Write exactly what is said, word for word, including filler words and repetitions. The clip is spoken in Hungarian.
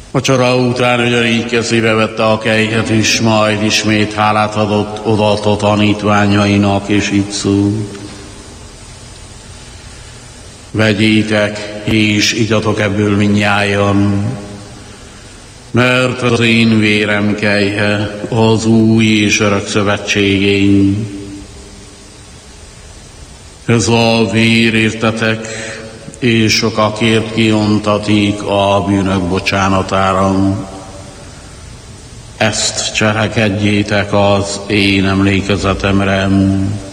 A csora után ugyanígy kezébe vette a kejhet is, majd ismét hálát adott, odaadta tanítványainak, és így szólt: vegyétek, és igyatok ebből mindnyájan, mert az én vérem kejhe, az új és örök szövetségén. Ez a vér értetek, és sokakért kiontatik a bűnök bocsánatára. Ezt cselekedjétek az én emlékezetemre.